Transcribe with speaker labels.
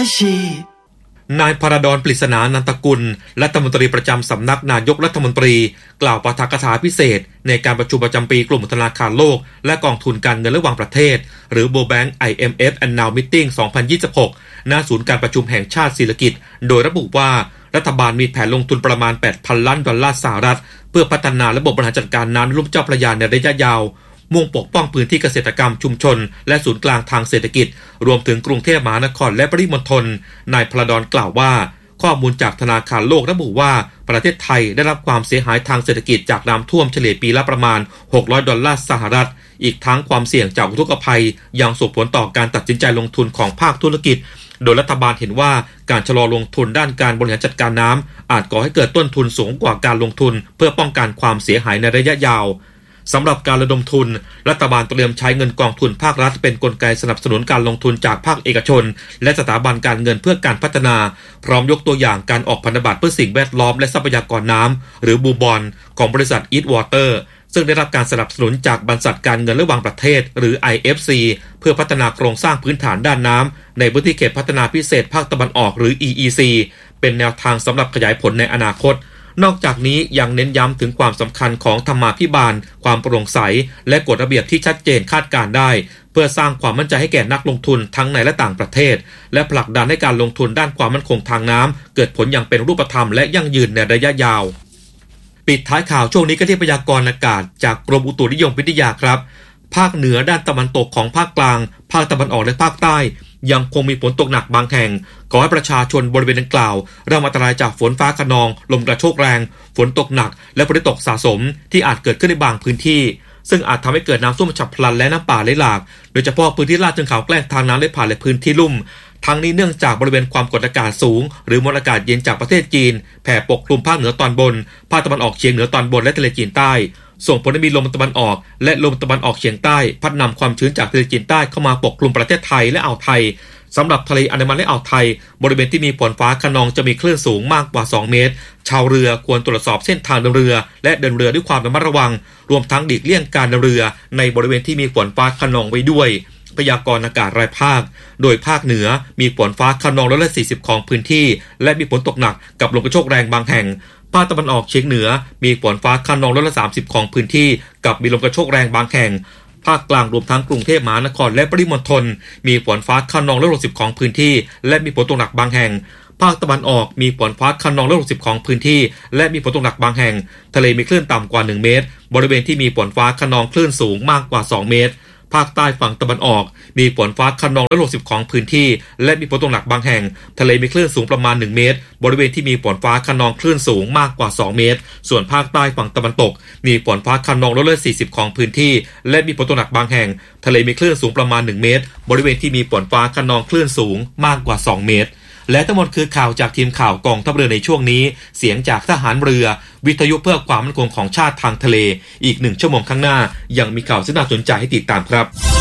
Speaker 1: ชี
Speaker 2: นายพระดอนปริศนานันตกุลรัฐมนตรีประจำสำนักนายกรัฐมนตรีกล่าวปาฐกถาพิเศษในการประชุมประจำปีกลุ่มธนาคารโลกและกองทุนการเงินระหว่างประเทศหรือ World Bank IMF Annual Meeting 2026 ณ ศูนย์การประชุมแห่งชาติศิริกิติ์โดยระบุว่ารัฐบาลมีแผนลงทุนประมาณ 8,000 ล้านดอลลาร์สหรัฐเพื่อพัฒนาระบบบริหารจัดการน้ำลุ่มเจ้าพระยาในระยะยาวมุ่งปกป้องพื้นที่เกษตรกรรมชุมชนและศูนย์กลางทางเศรษฐกิจรวมถึงกรุงเทพมหานครและปริมณฑลนายพระดอนกล่าวว่าข้อมูลจากธนาคารโลกระบุว่าประเทศไทยได้รับความเสียหายทางเศรษฐกิจจากน้ำท่วมเฉลี่ยปีละประมาณ$600สหรัฐอีกทั้งความเสี่ยงจากอุทกภัยยังส่งผลต่อการตัดสินใจลงทุนของภาคธุรกิจโดยรัฐบาลเห็นว่าการชะลอลงทุนด้านการบริหารจัดการน้ำอาจก่อให้เกิดต้นทุนสูงกว่าการลงทุนเพื่อป้องกันความเสียหายในระยะยาวสำหรับการระดมทุนรัฐบาลเตรียมใช้เงินกองทุนภาครัฐเป็นกลไกสนับสนุนการลงทุนจากภาคเอกชนและสถาบันการเงินเพื่อการพัฒนาพร้อมยกตัวอย่างการออกพันธบัตรเพื่อสิ่งแวดล้อมและทรัพยากรน้ำหรือบูบอนของบริษัท East Water ซึ่งได้รับการสนับสนุนจากบรรษัทการเงินระหว่างประเทศหรือ IFC เพื่อพัฒนาโครงสร้างพื้นฐานด้านน้ำในพื้นที่เขตพัฒนาพิเศษภาคตะวันออกหรือ EEC เป็นแนวทางสำหรับขยายผลในอนาคตนอกจากนี้ยังเน้นย้ำถึงความสำคัญของธรรมาภิบาลความโปร่งใสและกฎระเบียบที่ชัดเจนคาดการได้เพื่อสร้างความมั่นใจให้แก่นักลงทุนทั้งในและต่างประเทศและผลักดันให้การลงทุนด้านความมั่นคงทางน้ำเกิดผลอย่างเป็นรูปธรรมและยั่งยืนในระยะยาวปิดท้ายข่าวช่วงนี้ก็ที่พยากรณ์อากาศจากกรมอุตุนิยมวิทยาครับภาคเหนือด้านตะวันตกของภาคกลางภาคตะวันออกและภาคใต้ยังคงมีฝนตกหนักบางแห่งขอให้ประชาชนบริเวณดังกล่าวระวังอันตรายจากฝนฟ้าคะนองลมกระโชกแรงฝนตกหนักและฝนตกสะสมที่อาจเกิดขึ้นในบางพื้นที่ซึ่งอาจทำให้เกิดน้ำท่วมฉับพลันและน้ำป่าไหลหลากโดยเฉพาะพื้นที่ลาดเชิงเขาแกล้งทางน้ำไหลผ่านและพื้นที่ลุ่มทั้งนี้เนื่องจากบริเวณความกดอากาศสูงหรือมวลอากาศเย็นจากประเทศจีนแผ่ปกคลุมภาคเหนือตอนบนภาคตะวันออกเฉียงเหนือตอนบนและทะเลจีนใต้ส่งผลให้มีลมตะวันออกและลมตะวันออกเฉียงใต้พัดนำความชื้นจากทะเลจีนใต้เข้ามาปกคลุมประเทศไทยและอ่าวไทยสำหรับทะเลอันดามันและอ่าวไทยบริเวณที่มีฝนฟ้าคะนองจะมีคลื่นสูงมากกว่า2เมตรชาวเรือควรตรวจสอบเส้นทางเดินเรือและเดินเรือด้วยความระมัดระวังรวมทั้งหลีกเลี่ยงการเดินเรือในบริเวณที่มีฝนฟ้าคะนองไว้ด้วยพยากรณ์อากาศรายภาคโดยภาคเหนือมีฝนฟ้าคะนอง140%ของพื้นที่และมีฝนตกหนักกับลมกระโชกแรงบางแห่งภาคตะวันออกเฉียงเหนือมีฝนฟ้าคะนอง30%ของพื้นที่กับมีลมกระโชกแรงบางแห่งภาคกลางรวมทั้งกรุงเทพมหานครและปริมณฑลมีฝนฟ้าคะนอง160%ของพื้นที่และมีฝนตกหนักบางแห่งภาคตะวันออกมีฝนฟ้าคะนอง160%ของพื้นที่และมีฝนตกหนักบางแห่งทะเลมีคลื่นต่ำกว่า1เมตรบริเวณที่มีฝนฟ้าคะนองคลื่นสูงมากกว่า2เมตรภาคใต้ฝั่งตะวันออกมีฝนฟ้าคะนอง160%ของพื้นที่และมีฝนตกหนักบางแห่งทะเลมีคลื่นสูงประมาณ1เมตรบริเวณที่มีฝนฟ้าคะนองคลื่นสูงมากกว่า2เมตรส่วนภาคใต้ฝั่งตะวันตกมีฝนฟ้าคะนอง140%ของพื้นที่และมีฝนตกหนักบางแห่งทะเลมีคลื่นสูงประมาณ1เมตรบริเวณที่มีฝนฟ้าคะนองคลื่นสูงมากกว่า2เมตรและทั้งหมดคือข่าวจากทีมข่าวกองทัพเรือในช่วงนี้เสียงจากทหารเรือวิทยุเพื่อความมั่นคงของชาติทางทะเลอีก1ชั่วโมงข้างหน้ายังมีข่าวที่น่าสนใจให้ติดตามครับ